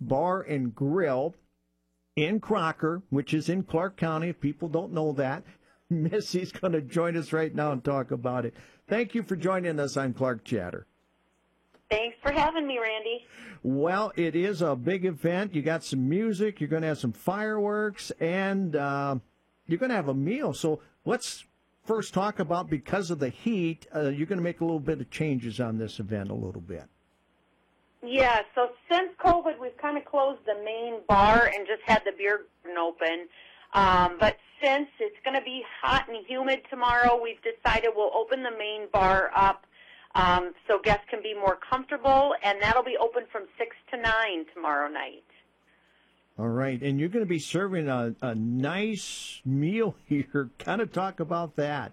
Bar and Grill in Crocker, which is in Clark County. If people don't know that, Missy's going to join us right now and talk about it. Thank you for joining us on Clark Chatter. Thanks for having me, Randy. Well, it is a big event. You got some music, you're going to have some fireworks, and you're going to have a meal. So let's first talk about, because of the heat, you're going to make a little bit of changes on this event a little bit. Yeah, so since COVID, we've kind of closed the main bar and just had the beer garden open. But since it's going to be hot and humid tomorrow, we've decided we'll open the main bar up so guests can be more comfortable, and that'll be open from 6 to 9 tomorrow night. All right, and you're going to be serving a nice meal here. Kind of talk about that.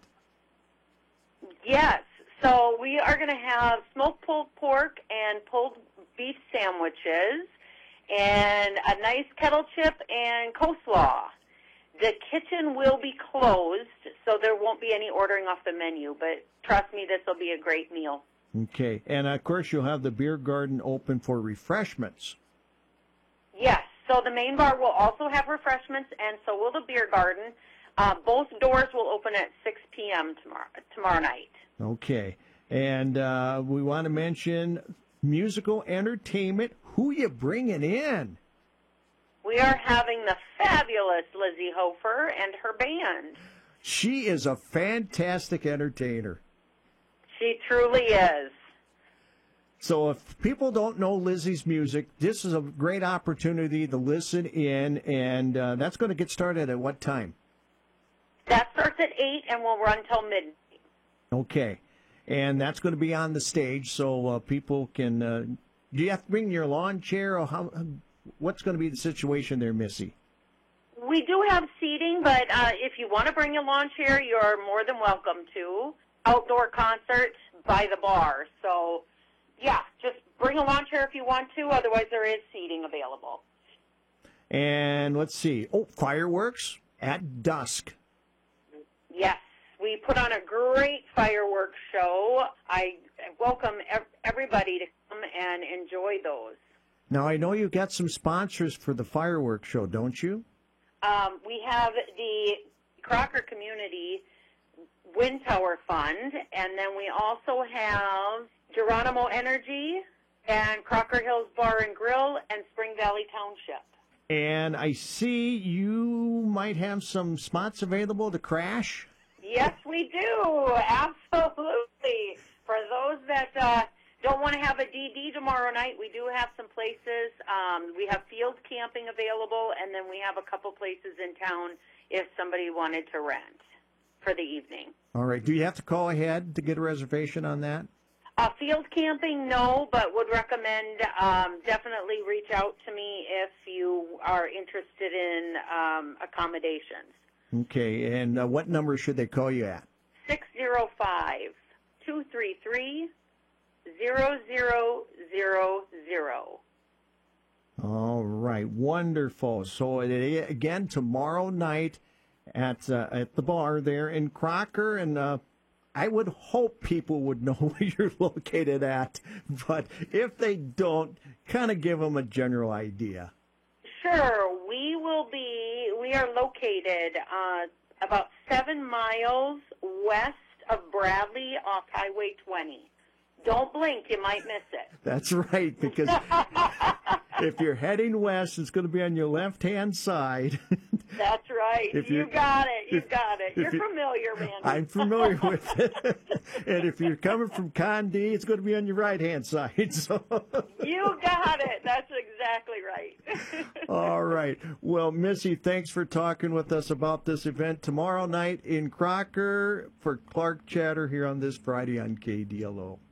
Yes, so we are going to have smoked pulled pork and pulled beef sandwiches and a nice kettle chip and coleslaw. The kitchen will be closed, so there won't be any ordering off the menu, but trust me, this will be a great meal. Okay, and of course you'll have the beer garden open for refreshments. Yes, so the main bar will also have refreshments, and so will the beer garden. Both doors will open at 6 p.m. tomorrow night. Okay, and we want to mention musical entertainment. Who you bringing in? We are having the fabulous Lizzie Hofer and her band. She is a fantastic entertainer. She truly is. So if people don't know Lizzie's music, this is a great opportunity to listen in, and that's going to get started at what time? That starts at 8 and will run till midnight. Okay. And that's going to be on the stage, so people can... do you have to bring your lawn chair, or what's going to be the situation there, Missy? We do have seating, but if you want to bring a lawn chair, you're more than welcome to. Outdoor concert by the bar. So, yeah, just bring a lawn chair if you want to. Otherwise, there is seating available. And let's see. Oh, fireworks at dusk. Yes. We put on a great fireworks show. I welcome everybody to come and enjoy those. Now, I know you got some sponsors for the fireworks show, don't you? We have the Crocker Community Wind Tower Fund, and then we also have Geronimo Energy and Crocker Hills Bar and Grill and Spring Valley Township. And I see you might have some spots available to crash. Yes, we do. Absolutely. For those that don't want to have a DD tomorrow night, we do have some places. We have field camping available, and then we have a couple places in town if somebody wanted to rent for the evening. All right. Do you have to call ahead to get a reservation on that? Field camping, no, but would recommend definitely reach out to me if you are interested in accommodations. Okay, and what number should they call you at? 605-233-0000. All right, wonderful. So again, tomorrow night at the bar there in Crocker, and I would hope people would know where you're located at, but if they don't, kind of give them a general idea. Sure, we are located about 7 miles west of Bradley off Highway 20. Don't blink, you might miss it. That's right, because if you're heading west, it's going to be on your left-hand side. That's right. You got it. You're familiar, man. I'm familiar with it. And if you're coming from Condé, it's going to be on your right-hand side. So. You got it. That's exactly right. All right. Well, Missy, thanks for talking with us about this event tomorrow night in Crocker for Clark Chatter here on this Friday on KDLO.